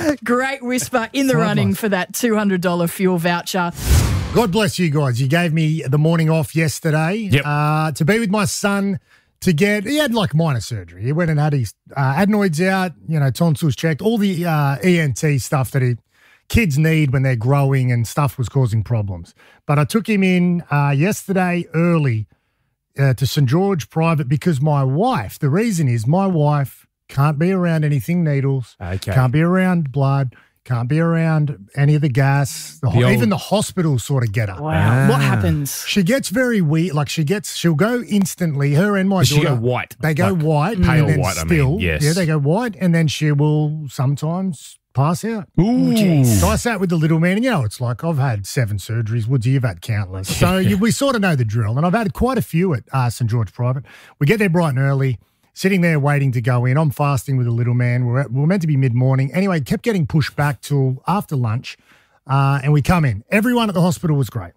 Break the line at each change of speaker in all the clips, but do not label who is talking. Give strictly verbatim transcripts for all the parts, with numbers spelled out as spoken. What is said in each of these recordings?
Great whisper in the
Sideline.
running for that two hundred dollars fuel voucher.
God bless you guys. You gave me the morning off yesterday
Yep.
uh, to be with my son to get, he had like minor surgery. He went and had his uh, adenoids out, you know, tonsils checked, all the uh, E N T stuff that he, kids need when they're growing and stuff was causing problems. But I took him in uh, yesterday early uh, to Saint George Private because my wife, the reason is my wife can't be around anything needles,
Okay.
can't be around blood, can't be around any of the gas. The,
The old-
even the hospital sort of get her.
Wow.
Ah.
What happens?
She gets very weird. Like she gets, she'll go instantly. Her and my
Does she
daughter.
go white?
They go
Like
white,
pale
and then
white, I mean,
still,
yes.
yeah, they go white, and then she will sometimes pass out.
Ooh.
So I sat with the little man, and you know, it's like I've had seven surgeries. Woodsy, you've had countless. So you, we sort of know the drill, and I've had quite a few at uh, Saint George Private. We get there bright and early. Sitting there waiting to go in. I'm fasting with the little man. We're, at, we're meant to be mid-morning. Anyway, kept getting pushed back till after lunch, uh, and we come in. Everyone at the hospital was great.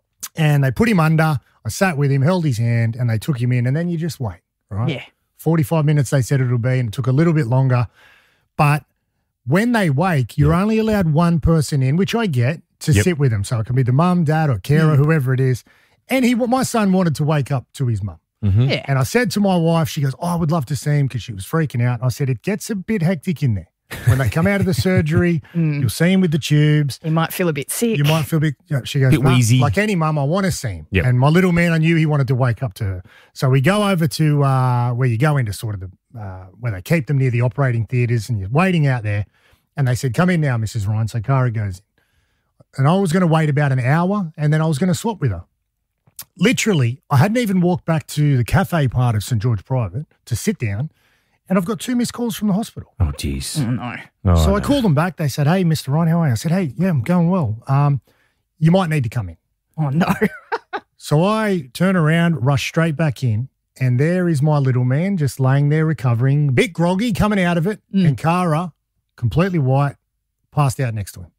And they put him under. I sat with him, held his hand, and they took him in, and then you just wait, right?
Yeah.
forty-five minutes they said it'll be, and it took a little bit longer. But when they wake, you're only allowed one person in, which I get, to
Yep.
sit with them. So it can be the mum, dad, or carer, whoever it is. And he, my son wanted to wake up to his mum.
Yeah.
And I said to my wife, she goes, oh, I would love to see him because she was freaking out. I said, it gets a bit hectic in there. When they come out of the surgery, you'll see him with the tubes.
You might feel a bit sick.
You might feel a bit, you know, she goes,
Bit
"Nah,
wheezy."
like any mum, I want to see him.
Yep.
And my little man, I knew he wanted to wake up to her. So we go over to uh, where you go into sort of the, uh, where they keep them near the operating theatres, and you're waiting out there. And they said, come in now, Missus Ryan. So Cara goes in. And I was going to wait about an hour, and then I was going to swap with her. Literally, I hadn't even walked back to the cafe part of Saint George Private to sit down, and I've got two missed calls from the hospital.
Oh, jeez.
Oh, no.
Oh,
so I
no.
called them back. They said, hey, Mister Ryan, how are you? I said, hey, yeah, I'm going well. Um, you might need to come in.
Oh, no.
So I turn around, rush straight back in, and there is my little man just laying there recovering, a bit groggy, coming out of it, and Cara, completely white, passed out next to him.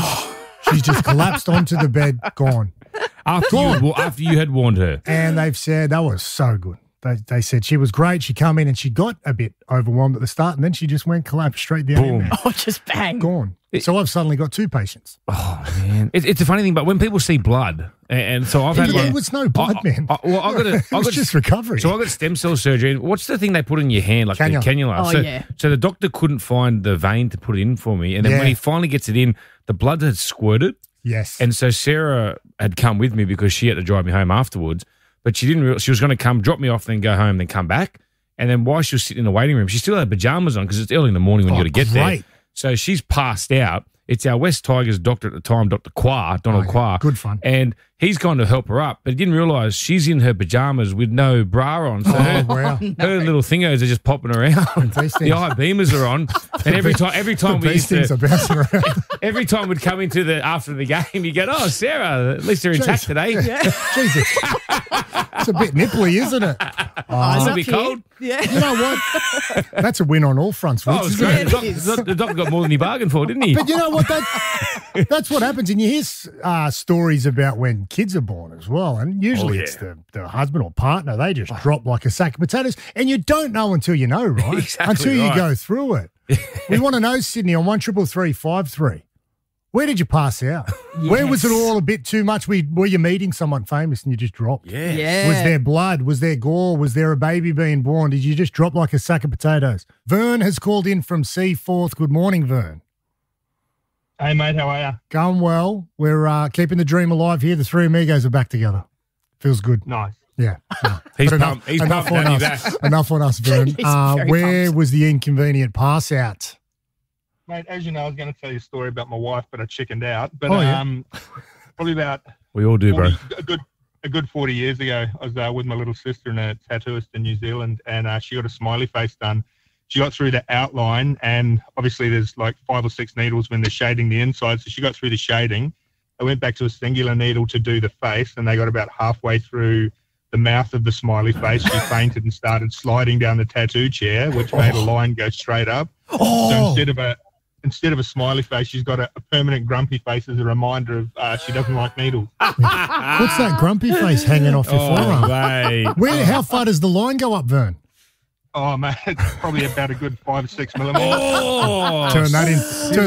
She's just collapsed onto the bed, gone.
After you, had, wa- after you had warned her.
And they've said that was so good. They, they said she was great. She come in and she got a bit overwhelmed at the start, and then she just went collapsed straight down in
Boom.
there.
Oh, just bang.
Gone. So I've suddenly got two patients.
Oh, man. It, it's a funny thing, but when people see blood, and, and so I've had
It,
one.
it was no blood,
I-
man.
I- well, I got a-
it
I
was
got-
just recovery.
So I got stem cell surgery. What's the thing they put in your hand, like
Cannula.
the cannula?
Oh,
so,
yeah.
so the doctor couldn't find the vein to put it in for me, and then
Yeah.
when he finally gets it in, the blood had squirted,
yes.
and so Sarah had come with me because she had to drive me home afterwards. But she didn't. Realize, she was going to come, drop me off, then go home, then come back. And then while she was sitting in the waiting room, she still had pajamas on because it's early in the morning when
Oh,
you got to get
great.
there. So she's passed out. It's our West Tigers doctor at the time, Doctor Quah, Donald
Oh, yeah.
Quah.
Good fun.
And he's gone to help her up, but he didn't realise she's in her pajamas with no bra on. So
Oh,
her,
wow.
her little thingos are just popping around.
These
The
things-
eye beamers are on, and every time, every time we
These
used
things
to,
are bouncing around.
every time we'd come into the after the game, you get, oh Sarah, at least they're intact
Jeez.
today.
Jesus. It's a bit nipply, isn't it? Oh,
It's a
Up
bit
here.
cold.
Yeah.
you know what? That's a win on all fronts.
Oh,
Rich,
it was
isn't
great.
it?
The, doc, the, doc, the doc got more than he bargained for, didn't he?
But you know what? That, that's what happens. And you hear uh, stories about when kids are born as well. And usually
Oh, yeah.
it's the, the husband or partner. They just drop like a sack of potatoes. And you don't know until you know, right?
Exactly
until you
right.
go through it. We want to know, Sydney, on one triple three five three. Where did you pass out? Where was it
Yes.
all a bit too much? We, were you meeting someone famous and you just dropped?
Yeah.
Yeah.
Was there blood? Was there gore? Was there a baby being born? Did you just drop like a sack of potatoes? Vern has called in from Seaforth. Good morning, Vern.
Hey, mate, how are you?
Going well. We're uh, keeping the dream alive here. The three amigos are back together. Feels good.
Nice.
Yeah. No.
He's
But enough,
pumped. He's
enough
pumped,
on
Danny,
us.
that.
Enough on us, Vern.
He's
Uh,
very
where
pumped.
was the inconvenient pass out?
Mate, as you know, I was going to tell you a story about my wife, but I chickened out. But
Oh, yeah.
um, probably about
We all do, bro.
forty, a good a good forty years ago, I was uh, with my little sister and a tattooist in New Zealand, and uh, she got a smiley face done. She got through the outline, and obviously there's like five or six needles when they're shading the inside. So she got through the shading. I went back to a singular needle to do the face, and they got about halfway through the mouth of the smiley face. She fainted and started sliding down the tattoo chair, which made a line go straight up. So
Oh,
instead of a instead of a smiley face, she's got a, a permanent grumpy face as a reminder of uh, she doesn't like needles.
what's that grumpy face hanging off your
Oh,
forearm?
mate.
Where? How far does the line go up, Vern?
Oh, man, it's probably about a good five or six millimeters.
Oh,
Turn that in. Turn,